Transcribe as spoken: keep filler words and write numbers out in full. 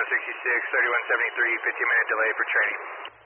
sixty-six, thirty-one seventy-three, fifteen minute delay for training.